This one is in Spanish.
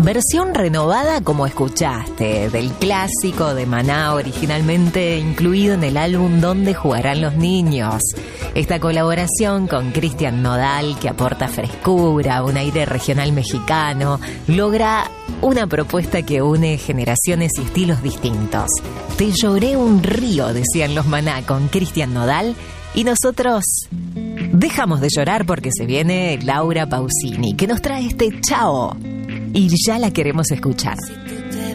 Versión renovada, como escuchaste, del clásico de Maná, originalmente incluido en el álbum Donde jugarán los niños. Esta colaboración con Cristian Nodal, que aporta frescura, un aire regional mexicano, logra una propuesta que une generaciones y estilos distintos. Te lloré un río, decían los Maná con Cristian Nodal, y nosotros dejamos de llorar porque se viene Laura Pausini, que nos trae este Chao. Y ya la queremos escuchar.